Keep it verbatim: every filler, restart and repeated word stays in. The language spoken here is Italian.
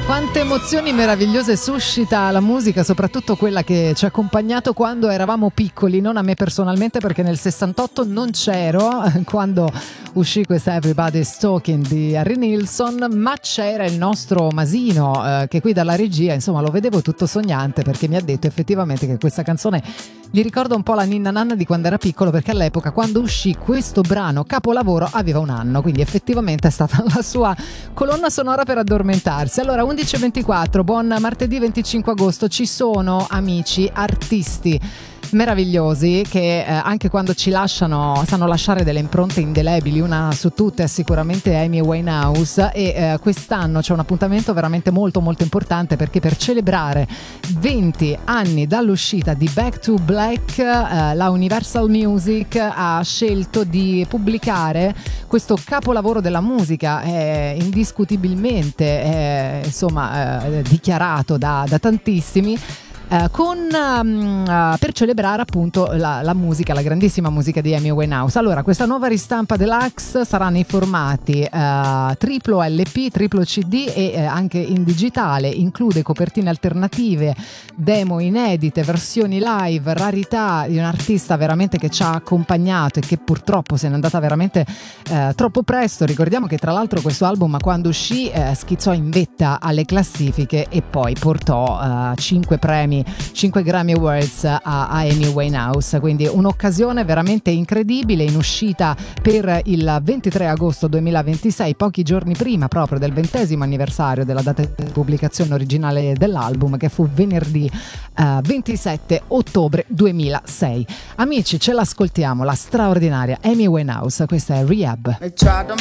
Quante emozioni meravigliose suscita la musica, soprattutto quella che ci ha accompagnato quando eravamo piccoli, non a me personalmente perché nel sessantotto non c'ero quando uscì questa Everybody's Talking di Harry Nilsson, ma c'era il nostro Masino eh, che qui dalla regia, insomma, lo vedevo tutto sognante perché mi ha detto effettivamente che questa canzone gli ricorda un po' la ninna nanna di quando era piccolo, perché all'epoca quando uscì questo brano capolavoro aveva un anno, quindi effettivamente è stata la sua colonna sonora per addormentarsi. Allora undici e ventiquattro, buon martedì venticinque agosto. Ci sono amici artisti meravigliosi che eh, anche quando ci lasciano sanno lasciare delle impronte indelebili. Una su tutte è sicuramente Amy Winehouse e eh, quest'anno c'è un appuntamento veramente molto molto importante, perché per celebrare venti anni dall'uscita di Back to Black eh, la Universal Music ha scelto di pubblicare questo capolavoro della musica, eh, indiscutibilmente eh, insomma eh, dichiarato da, da tantissimi. Uh, con, um, uh, per celebrare appunto la, la musica, la grandissima musica di Amy Winehouse. Allora, questa nuova ristampa deluxe sarà nei formati uh, triplo L P, triplo C D e uh, anche in digitale. Include copertine alternative, demo inedite, versioni live, rarità di un artista veramente che ci ha accompagnato e che purtroppo se n'è andata veramente uh, troppo presto. Ricordiamo che tra l'altro questo album, quando uscì, uh, schizzò in vetta alle classifiche e poi portò cinque premi, cinque Grammy Awards a, a Amy Winehouse, quindi un'occasione veramente incredibile, in uscita per il ventitré agosto duemilaventisei, pochi giorni prima proprio del ventesimo anniversario della data di pubblicazione originale dell'album, che fu venerdì uh, ventisette ottobre duemilasei. Amici, ce l'ascoltiamo, la straordinaria Amy Winehouse, questa è Rehab.